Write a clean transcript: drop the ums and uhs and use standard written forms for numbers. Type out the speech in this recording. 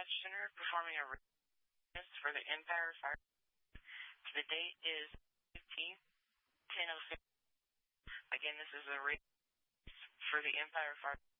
Dispatch Center performing a race for the Empire Fire. The date is 15th, 10:06. Again, this is a race for the Empire Fire.